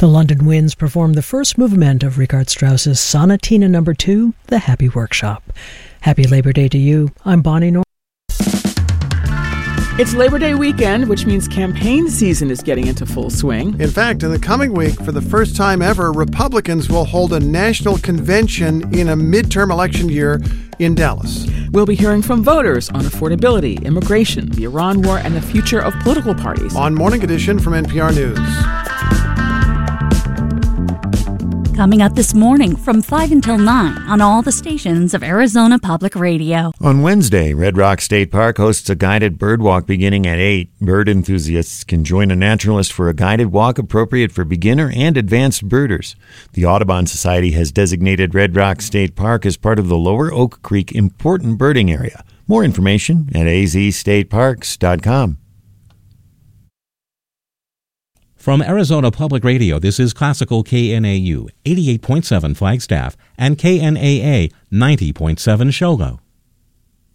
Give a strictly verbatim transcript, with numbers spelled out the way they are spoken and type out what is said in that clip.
The London Winds performed the first movement of Richard Strauss's Sonatina Number Two, The Happy Workshop. Happy Labor Day to you. I'm Bonnie Norton. It's Labor Day weekend, which means campaign season is getting into full swing. In fact, in the coming week, for the first time ever, Republicans will hold a national convention in a midterm election year in Dallas. We'll be hearing from voters on affordability, immigration, the Iran war, and the future of political parties. On Morning Edition from N P R News. Coming up this morning from five until nine on all the stations of Arizona Public Radio. On Wednesday, Red Rock State Park hosts a guided bird walk beginning at eight. Bird enthusiasts can join a naturalist for a guided walk appropriate for beginner and advanced birders. The Audubon Society has designated Red Rock State Park as part of the Lower Oak Creek Important Birding Area. More information at a z state parks dot com. From Arizona Public Radio, this is Classical K N A U, eighty-eight point seven Flagstaff, and K N A A, ninety point seven Shogo.